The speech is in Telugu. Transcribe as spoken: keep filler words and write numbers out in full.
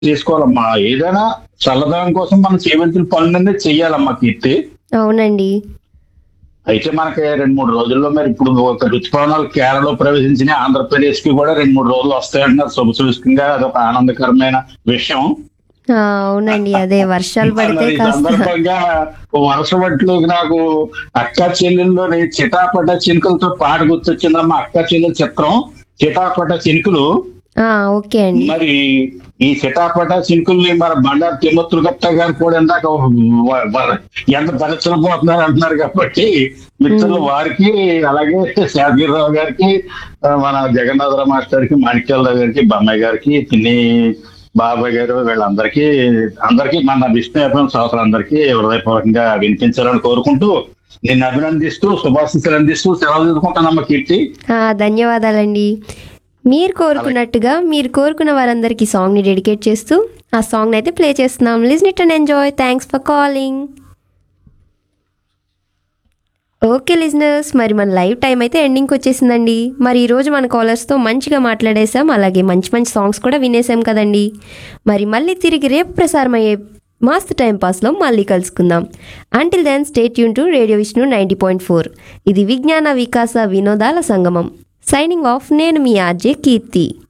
చేసుకోవాలమ్మా. ఏదైనా చల్లదనం కోసం మనం చేయవలసిన పనులన్నీ చెయ్యాలమ్మా కీర్తి. అవునండి. అయితే మనకి రెండు మూడు రోజుల్లో మరి ఇప్పుడు ఒక రుతుపవనాలు కేరళలో ప్రవేశించిన ఆంధ్రప్రదేశ్ కి కూడా రెండు మూడు రోజులు వస్తాయంటున్నారు. శుభసూచకంగా అదొక ఆనందకరమైన విషయం. ఆ, అవునండి. అదే వర్షాలు పడితే మరి ఈ కాస్త సందర్భంగా వర్షపట్లు నాకు అక్క చెల్లెల్లోని చిటాపట చినుకులతో పాట గుర్తొచ్చిందమ్మా. అక్క చెల్లెల చిత్రం చిటాపట చినుకులు. ఆ, ఓకే అండి. మరి ఈ చిటాపట చినుకుల్ని మన బండారు తిమ్మత్తులు గట్ట గారు కూడా ఇందాక వ- వ- ఎంత పరిశ్రమపోతున్నారు అంటున్నారు కాబట్టి మిత్రులు వారికి, అలాగే శాదగిరిరావు గారికి, ఆ, మన జగన్నాథరావు మాస్టర్కి, మాణిక్యాలరావు గారికి, బమ్మాయి గారికి, పిన్ని బాబాయ్ గారు, వీళ్ళందరికీ అందరికీ మన విష్ణు ఎఫ్ఎం శ్రోతలందరికీ హృదయపూర్వకంగా వినిపించాలని కోరుకుంటూ, నిన్ను అభినందిస్తూ శుభాశీస్సులు అందిస్తూ సెలవు తీసుకుంటానమ్మ కీర్తి. ఆ, ధన్యవాదాలండి. మీరు కోరుకున్నట్టుగా మీరు కోరుకున్న వారందరికీ సాంగ్ని డెడికేట్ చేస్తూ ఆ సాంగ్ని అయితే ప్లే చేస్తున్నాం. Listen it and enjoy. Thanks for calling. Okay listeners, మరి మన లైవ్ టైం అయితే ఎండింగ్కి వచ్చేసిందండి. మరి ఈరోజు మన కాలర్స్తో మంచిగా మాట్లాడేసాం, అలాగే మంచి మంచి సాంగ్స్ కూడా వినేసాం కదండి. మరి మళ్ళీ తిరిగి రేపు ప్రసారం అయ్యే మస్తు టైం పాస్లో మళ్ళీ కలుసుకుందాం. Until then stay tune to radio Vishnu ninety point four. ఇది విజ్ఞాన వికాస వినోదాల సంగమం. సైనింగ్ ఆఫ్, నేను మీ ఆర్జే కీర్తి.